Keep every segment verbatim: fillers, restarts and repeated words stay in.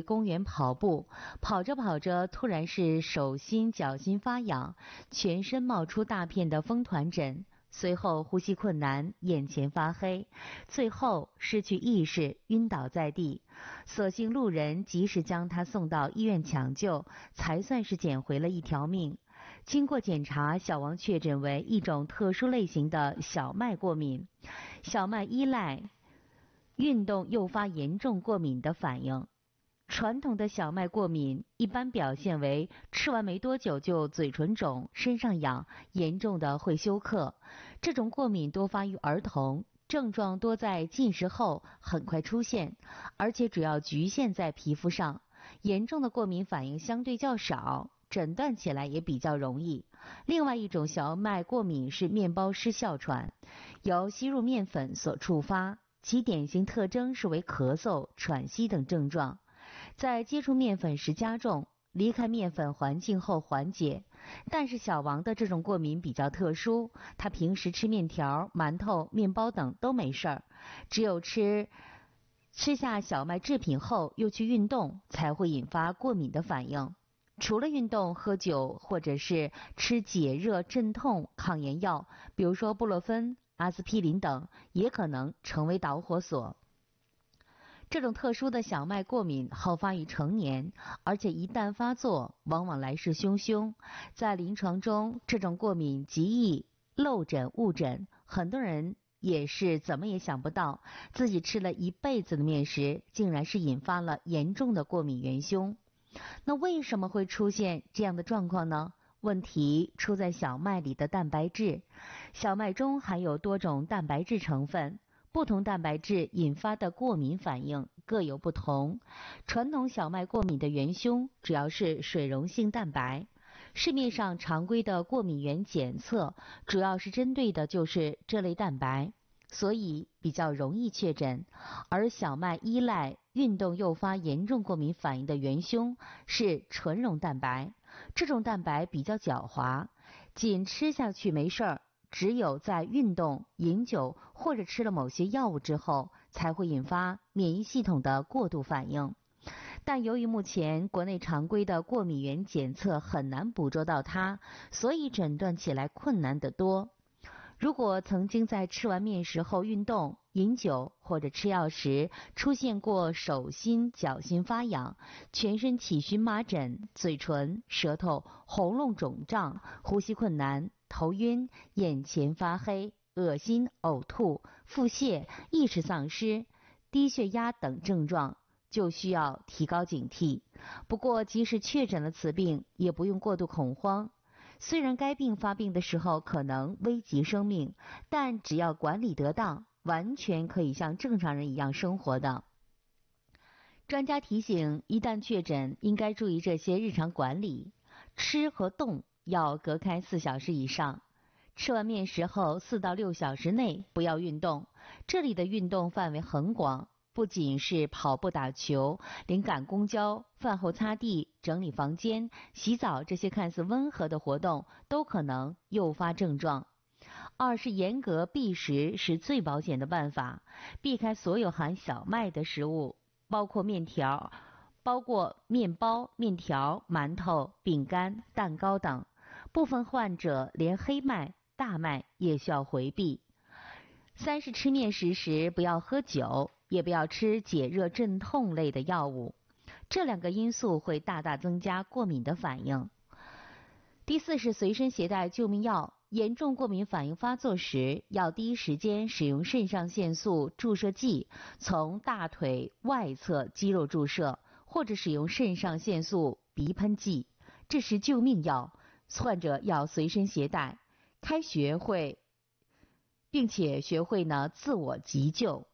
公园跑步，跑着跑着，突然是手心、脚心发痒，全身冒出大片的风团疹，随后呼吸困难，眼前发黑，最后失去意识，晕倒在地。所幸路人及时将他送到医院抢救，才算是捡回了一条命。经过检查，小王确诊为一种特殊类型的小麦过敏，小麦依赖运动诱发严重过敏的反应。传统的小麦过敏一般表现为吃完没多久就嘴唇肿、身上痒，严重的会休克。这种过敏多发于儿童，症状多在进食后很快出现，而且主要局限在皮肤上，严重的过敏反应相对较少，诊断起来也比较容易。另外一种小麦过敏是面包湿哮喘，由吸入面粉所触发，其典型特征是为咳嗽、喘息等症状，在接触面粉时加重，离开面粉环境后缓解。但是小王的这种过敏比较特殊，他平时吃面条、馒头、面包等都没事儿，只有吃吃下小麦制品后又去运动，才会引发过敏的反应。除了运动、喝酒或者是吃解热镇痛抗炎药，比如说布洛芬、阿司匹林等，也可能成为导火索。这种特殊的小麦过敏好发于成年，而且一旦发作，往往来势汹汹。在临床中，这种过敏极易漏诊误诊，很多人也是怎么也想不到，自己吃了一辈子的面食，竟然是引发了严重的过敏元凶。那为什么会出现这样的状况呢？问题出在小麦里的蛋白质。小麦中含有多种蛋白质成分，不同蛋白质引发的过敏反应各有不同。传统小麦过敏的元凶主要是水溶性蛋白，市面上常规的过敏原检测主要是针对的就是这类蛋白，所以比较容易确诊。而小麦依赖运动诱发严重过敏反应的元凶是纯溶蛋白，这种蛋白比较狡猾，仅吃下去没事儿，只有在运动、饮酒或者吃了某些药物之后，才会引发免疫系统的过度反应。但由于目前国内常规的过敏原检测很难捕捉到它，所以诊断起来困难得多。如果曾经在吃完面食后运动、饮酒或者吃药时出现过手心、脚心发痒、全身起荨麻疹、嘴唇、舌头、喉咙肿胀、呼吸困难、头晕、眼前发黑、恶心、呕吐、腹泻、意识丧失、低血压等症状，就需要提高警惕。不过即使确诊了此病，也不用过度恐慌。虽然该病发病的时候可能危及生命，但只要管理得当，完全可以像正常人一样生活的。专家提醒，一旦确诊，应该注意这些日常管理。吃和动要隔开四小时以上，吃完面食后四到六小时内不要运动。这里的运动范围很广，不仅是跑步打球，连赶公交、饭后擦地、整理房间、洗澡这些看似温和的活动都可能诱发症状。二是严格避食是最保险的办法，避开所有含小麦的食物，包括面条、包括面包、面条、馒头、饼干、蛋糕等。部分患者连黑麦、大麦也需要回避。三是吃面食时不要喝酒，也不要吃解热镇痛类的药物，这两个因素会大大增加过敏的反应。第四是随身携带救命药，严重过敏反应发作时，要第一时间使用肾上腺素注射剂，从大腿外侧肌肉注射，或者使用肾上腺素鼻喷剂，这是救命药，患者要随身携带，开学会并且学会呢自我急救。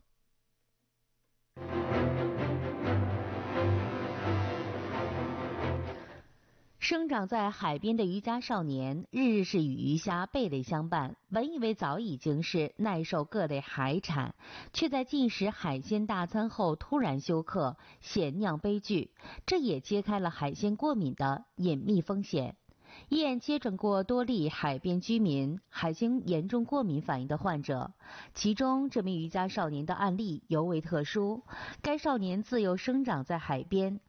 生长在海边的渔家少年，日日是与鱼虾贝类相伴，本以为早已经是耐受各类海产，却在进食海鲜大餐后突然休克，险酿悲剧。这也揭开了海鲜过敏的隐秘风险。医院接诊过多例海边居民海鲜严重过敏反应的患者，其中这名渔家少年的案例尤为特殊。该少年自幼生长在海边，